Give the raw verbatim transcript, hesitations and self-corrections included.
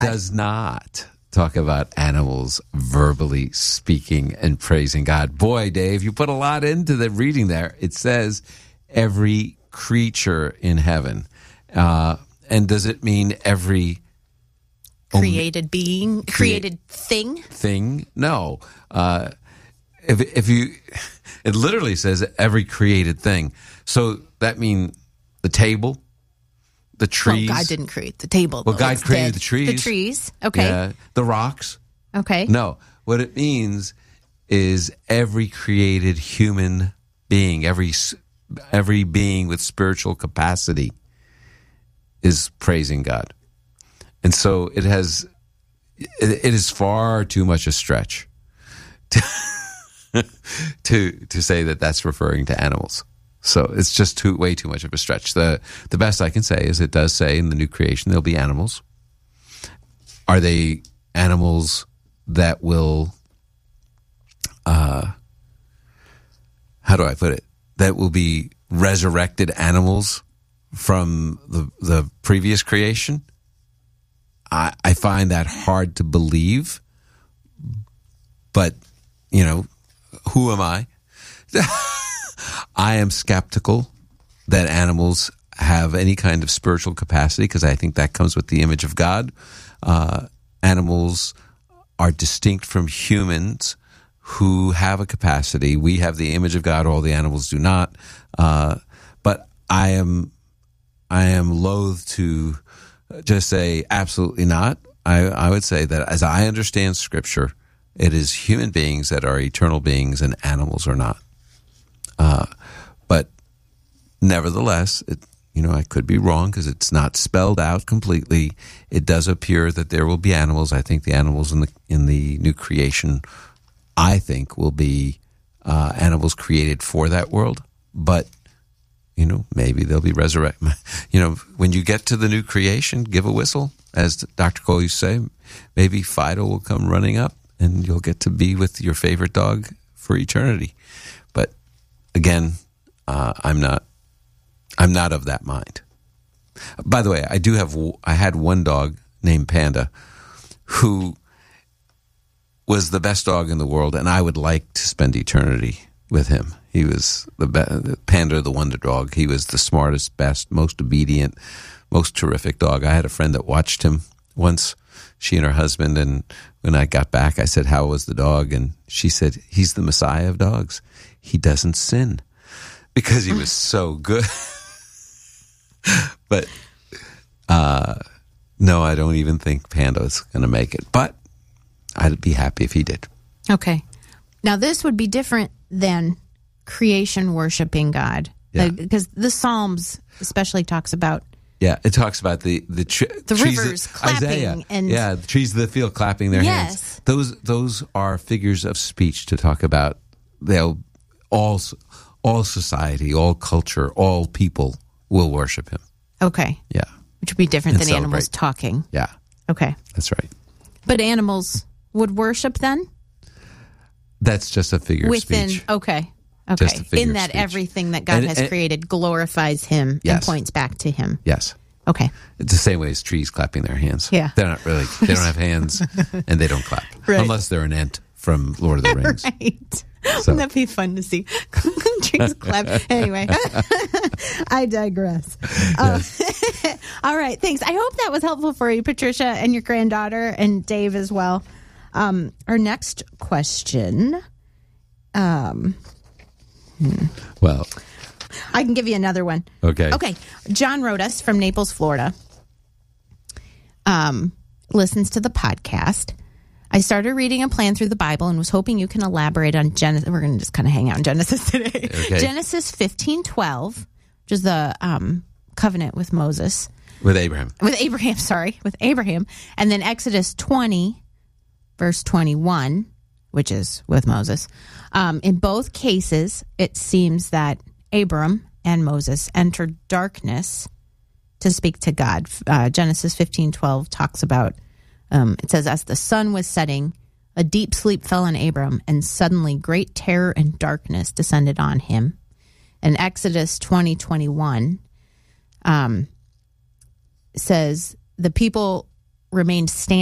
does not talk about animals verbally speaking and praising God. Boy, Dave, you put a lot into the reading there. It says every creature in heaven. Uh, and does it mean every created being, created thing? Thing? No. Uh, if if you, it literally says every created thing. So that means the table, the trees. Well, God didn't create the table. Well, God it's created dead. the trees. The trees, okay. Yeah, the rocks. Okay. No, what it means is every created human being, every every being with spiritual capacity is praising God. And so it has, it, it is far too much a stretch to, to to say that that's referring to animals. So it's just too way too much of a stretch. The the best I can say is it does say in the new creation there'll be animals. Are they animals that will, uh, how do I put it? That will be resurrected animals from the the previous creation? I, I find that hard to believe, but, you know, who am I? I am skeptical that animals have any kind of spiritual capacity because I think that comes with the image of God. Uh, animals are distinct from humans who have a capacity. We have the image of God, all the animals do not. Uh, but I am, I am loath to just say absolutely not. I, I would say that as I understand Scripture, it is human beings that are eternal beings and animals are not. Uh, but nevertheless, it, you know, I could be wrong because it's not spelled out completely. It does appear that there will be animals. I think the animals in the in the new creation, I think, will be uh, animals created for that world. But you know, maybe they'll be resurrected. You know, when you get to the new creation, give a whistle, as Doctor Cole used to say. Maybe Fido will come running up, and you'll get to be with your favorite dog for eternity. But again, uh, I'm not. I'm not of that mind. By the way, I do have. I had one dog named Panda, who was the best dog in the world, and I would like to spend eternity with him. He was the, be- the Panda, the wonder dog. He was the smartest, best, most obedient, most terrific dog. I had a friend that watched him once, she and her husband, and when I got back, I said, "How was the dog?" And she said, "He's the Messiah of dogs. He doesn't sin," because he was so good. But uh, no, I don't even think Panda's going to make it. But I'd be happy if he did. Okay. Now, this would be different than creation worshiping God. Yeah. Because the Psalms especially talks about Yeah, it talks about the the, tr- the trees rivers that, clapping Isaiah, and yeah, the trees of the field clapping their yes. hands. Those those are figures of speech to talk about they'll all all society, all culture, all people will worship him. Okay. Yeah. Which would be different And than celebrate. animals talking. Yeah. Okay. That's right. But animals would worship then? That's just a figure Within, of speech. Okay. Okay. Just a figure In of that speech. everything that God And- has and- created glorifies him Yes. and points back to him. Yes. Okay. It's the same way as trees clapping their hands. Yeah. They're not really, they don't have hands and they don't clap. Right. Unless they're an ent from Lord of the Rings. Right. So. Wouldn't that be fun to see? Trees clap. Anyway, I digress. Yes. Uh, all right. Thanks. I hope that was helpful for you, Patricia, and your granddaughter, and Dave as well. Um, our next question. Um, hmm. Well, I can give you another one. okay. Okay. John wrote us from Naples, Florida. Um, listens to the podcast. I started reading a plan through the Bible and was hoping you can elaborate on Genesis. We're going to just kind of hang out in Genesis today. Okay. Genesis fifteen twelve, which is the um, covenant with Moses. With Abraham. With Abraham, sorry. With Abraham. And then Exodus twenty, verse twenty-one, which is with Moses. Um, in both cases, it seems that Abram and Moses entered darkness to speak to God. Uh, Genesis fifteen twelve talks about, um, it says, as the sun was setting, a deep sleep fell on Abram, and suddenly great terror and darkness descended on him. And Exodus twenty twenty-one um, says, the people remained standing